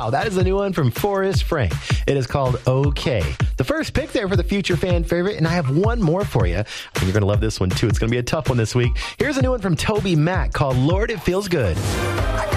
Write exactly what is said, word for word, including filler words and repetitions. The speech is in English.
Wow, that is a new one from Forrest Frank. It is called Okay. The first pick there for the future fan favorite, and I have one more for you. And you're going to love this one, too. It's going to be a tough one this week. Here's a new one from Toby Mac called Lord, It Feels Good. I